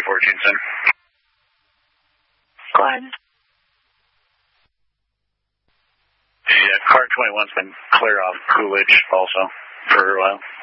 14 soon. Go ahead. Yeah, car 21's been clear off Coolidge also for a while.